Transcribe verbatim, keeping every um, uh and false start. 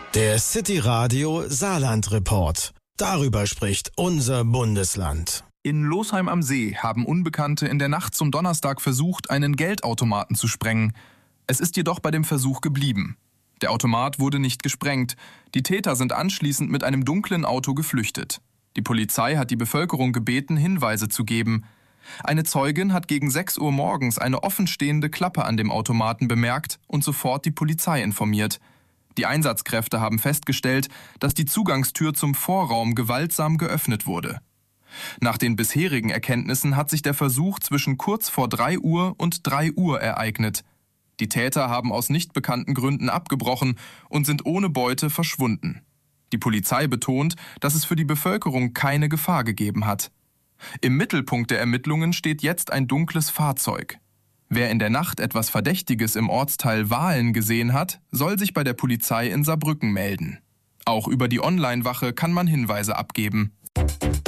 Der City Radio Saarland Report. Darüber spricht unser Bundesland. In Losheim am See haben Unbekannte in der Nacht zum Donnerstag versucht, einen Geldautomaten zu sprengen. Es ist jedoch bei dem Versuch geblieben. Der Automat wurde nicht gesprengt. Die Täter sind anschließend mit einem dunklen Auto geflüchtet. Die Polizei hat die Bevölkerung gebeten, Hinweise zu geben. Eine Zeugin hat gegen sechs Uhr morgens eine offenstehende Klappe an dem Automaten bemerkt und sofort die Polizei informiert. Die Einsatzkräfte haben festgestellt, dass die Zugangstür zum Vorraum gewaltsam geöffnet wurde. Nach den bisherigen Erkenntnissen hat sich der Versuch zwischen kurz vor drei Uhr und drei Uhr ereignet. Die Täter haben aus nicht bekannten Gründen abgebrochen und sind ohne Beute verschwunden. Die Polizei betont, dass es für die Bevölkerung keine Gefahr gegeben hat. Im Mittelpunkt der Ermittlungen steht jetzt ein dunkles Fahrzeug. Wer in der Nacht etwas Verdächtiges im Ortsteil Wahlen gesehen hat, soll sich bei der Polizei in Saarbrücken melden. Auch über die Online-Wache kann man Hinweise abgeben.